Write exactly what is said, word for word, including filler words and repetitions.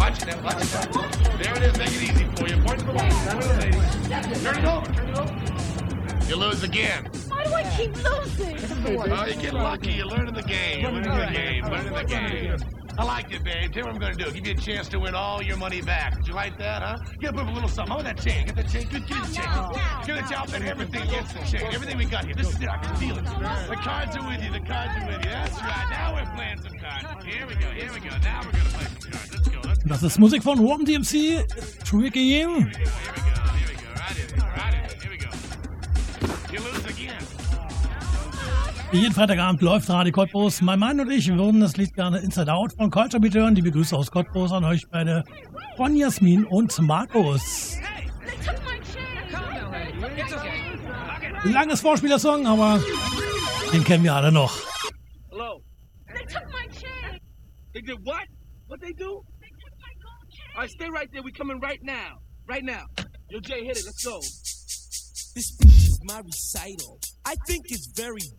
Watch it now. Watch it. There it is. Make it easy for you. Point to the lady. Point to the lady. Turn it over. Turn it over. You lose again. Why do I keep losing? Oh, you get lucky. You're learning the game. You're learning the game. Learning the game. I like it, babe. Tell me what I'm going to do. Give you a chance to win all your money back. Did you like that, huh? Get a little something. Oh, that chain. Get that chain. Get, get the chain. Get the chain. I'll bet everything against the chain. Everything we got here. This is it. I can feel it. The cards are with you. The cards are with you. That's right. Now we're playing some cards. Here we go. Here we go. Now we're going to play some cards. Let's go. Let's go. Das ist Musik von Run D M C, Tricky Game. Here we go. Here we go. Here we go. Right in here. Right in here. Here we go. You lose again. Jeden Freitagabend läuft Radio Cottbus. Mein Mann und ich würden das Lied gerne Inside Out von Culture Beat hören. Die Begrüße aus Cottbus an euch beide von Jasmin und Markus. Langes Vorspielersong, aber den kennen wir alle noch. Hello. They took my chain. They did what? What they do? They took my gold chain. All right, stay right there. We coming right now. Right now. Yo, Jay, hit it. Let's go. This speech is my recital. I think it's very